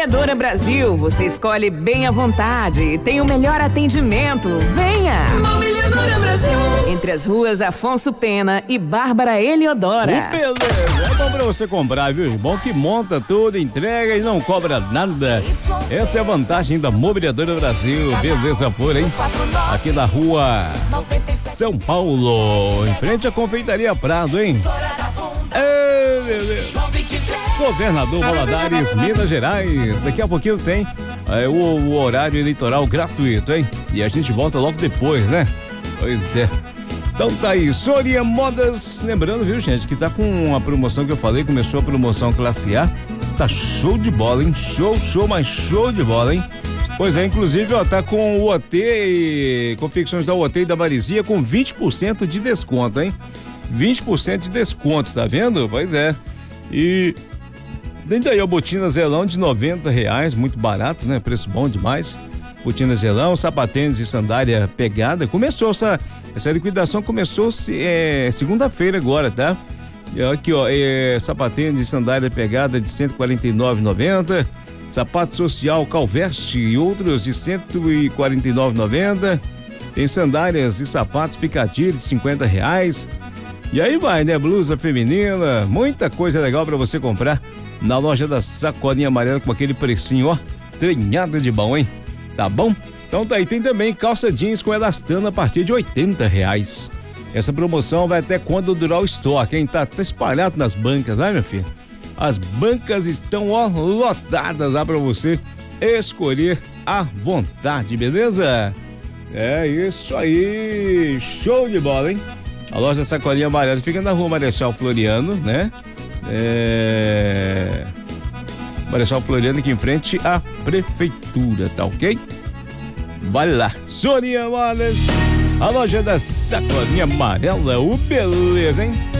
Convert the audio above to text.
Mobiliadora Brasil, você escolhe bem à vontade e tem o melhor atendimento. Venha! Mobiliadora Brasil. Entre as ruas Afonso Pena e Bárbara Eliodora. Beleza, é bom pra você comprar, viu? Bom que monta tudo, entrega e não cobra nada. Essa é a vantagem da Mobiliadora Brasil. Beleza pura, hein? Aqui na rua São Paulo, em frente à Confeitaria Prado, hein? Governador Valadares, Minas Gerais. Daqui a pouquinho tem o horário eleitoral gratuito, hein? E a gente volta logo depois, né? Pois é. Então tá aí, Soria Modas. Lembrando, viu, gente, que tá com a promoção que eu falei, começou a promoção Classe A. Tá show de bola, hein? Show, mas show de bola, hein? Pois é, inclusive, ó, tá com o OT, confecções da OT e da Marizia com 20% de desconto, hein? 20% de desconto, tá vendo? Pois é. E tem daí a botina Zelão de R$90, muito barato, né? Preço bom demais. Botina Zelão, sapatênis e sandália pegada. Começou essa liquidação, começou segunda-feira agora, tá? E aqui, ó, sapatênis e sandália pegada de R$149,90. Sapato social Calveste e outros de R$149,90. Tem sandálias e sapatos Picatinny de R$50. E aí vai, né? Blusa feminina, muita coisa legal pra você comprar na loja da Sacolinha Amarela com aquele precinho, ó, treinada de bom, hein? Tá bom? Então tá aí, tem também calça jeans com elastano a partir de R$80. Essa promoção vai até quando durar o estoque, hein? Tá espalhado nas bancas, né, meu filho? As bancas estão, ó, lotadas lá pra você escolher à vontade, beleza? É isso aí, show de bola, hein? A loja Sacolinha Amarela fica na rua Marechal Floriano, né? Marechal Floriano aqui em frente à prefeitura, tá ok? Vai lá, Soria Modas, a loja da Sacolinha Amarela, beleza, hein?